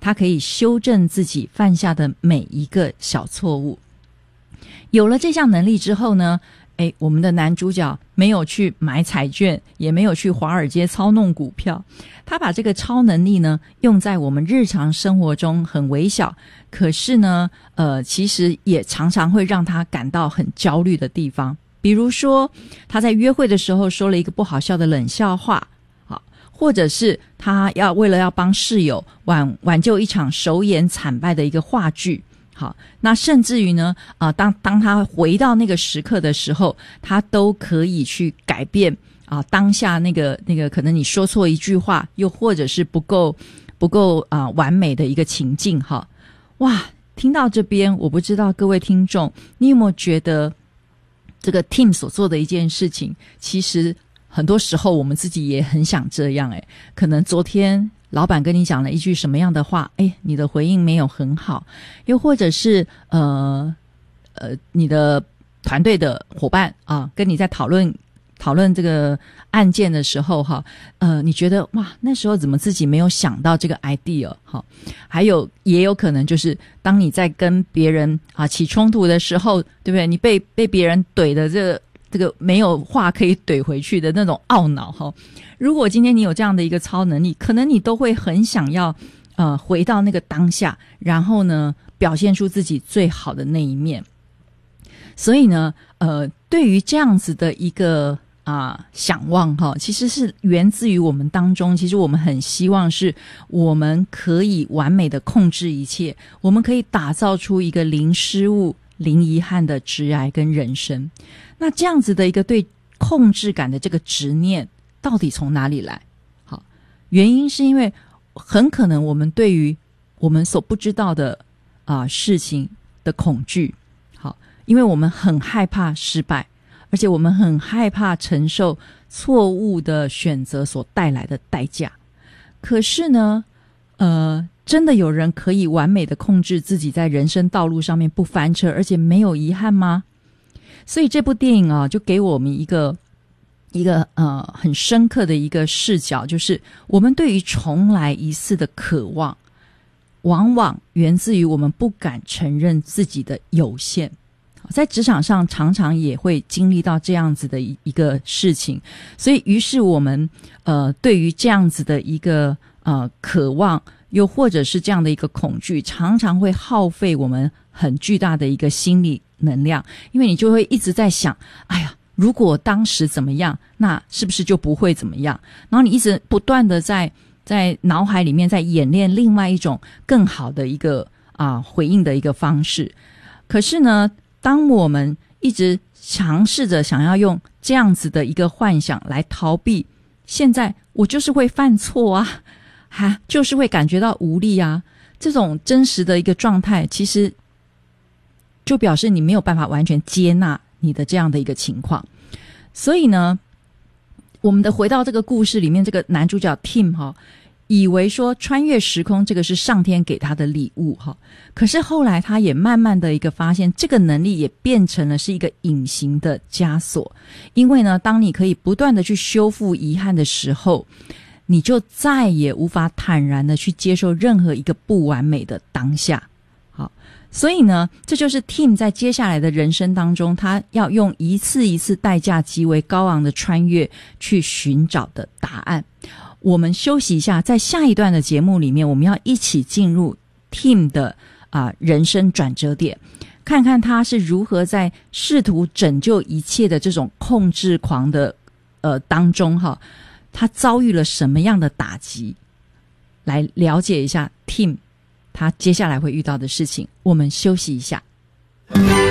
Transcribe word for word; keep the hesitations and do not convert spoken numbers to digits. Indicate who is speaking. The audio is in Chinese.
Speaker 1: 他可以修正自己犯下的每一个小错误。有了这项能力之后呢，诶，我们的男主角没有去买彩券，也没有去华尔街操弄股票，他把这个超能力呢用在我们日常生活中很微小，可是呢呃，其实也常常会让他感到很焦虑的地方。比如说他在约会的时候说了一个不好笑的冷笑话，好，或者是他要为了要帮室友挽挽救一场首演惨败的一个话剧。好，那甚至于呢啊、呃，当当他回到那个时刻的时候，他都可以去改变啊、呃、当下那个那个可能你说错一句话，又或者是不够不够啊、呃、完美的一个情境。哈，哇，听到这边，我不知道各位听众，你有没有觉得这个 Tim 所做的一件事情，其实很多时候我们自己也很想这样。诶，可能昨天老板跟你讲了一句什么样的话，诶，你的回应没有很好，又或者是呃呃你的团队的伙伴啊跟你在讨论讨论这个案件的时候哈，呃你觉得哇那时候怎么自己没有想到这个 idea。 好，还有也有可能就是当你在跟别人啊起冲突的时候，对不对？你被被别人怼的这个这个没有话可以怼回去的那种懊恼哈。如果今天你有这样的一个超能力，可能你都会很想要呃回到那个当下，然后呢表现出自己最好的那一面。所以呢呃对于这样子的一个啊、呃、想望哈，其实是源自于我们当中，其实我们很希望是我们可以完美的控制一切，我们可以打造出一个零失误零遗憾的职涯跟人生。那这样子的一个对控制感的这个执念到底从哪里来？好，原因是因为很可能我们对于我们所不知道的啊、呃、事情的恐惧。好，因为我们很害怕失败，而且我们很害怕承受错误的选择所带来的代价。可是呢呃真的有人可以完美的控制自己在人生道路上面不翻车，而且没有遗憾吗？所以这部电影啊就给我们一个一个呃很深刻的一个视角，就是我们对于重来一次的渴望往往源自于我们不敢承认自己的有限。在职场上常常也会经历到这样子的一个事情，所以于是我们呃对于这样子的一个呃渴望，又或者是这样的一个恐惧，常常会耗费我们很巨大的一个心理能量，因为你就会一直在想，哎呀如果当时怎么样，那是不是就不会怎么样？然后你一直不断的在在脑海里面在演练另外一种更好的一个啊、呃、回应的一个方式。可是呢当我们一直尝试着想要用这样子的一个幻想来逃避现在我就是会犯错啊，哈，就是会感觉到无力啊，这种真实的一个状态，其实就表示你没有办法完全接纳你的这样的一个情况。所以呢我们的回到这个故事里面，这个男主角 Tim 哈，以为说穿越时空这个是上天给他的礼物哈，可是后来他也慢慢的一个发现，这个能力也变成了是一个隐形的枷锁。因为呢当你可以不断的去修复遗憾的时候，你就再也无法坦然的去接受任何一个不完美的当下。好，所以呢这就是 Tim 在接下来的人生当中，他要用一次一次代价极为高昂的穿越去寻找的答案。我们休息一下，在下一段的节目里面，我们要一起进入 Tim 的啊、呃、人生转折点，看看他是如何在试图拯救一切的这种控制狂的呃当中哈，他遭遇了什么样的打击，来了解一下 Tim 他接下来会遇到的事情。我们休息一下。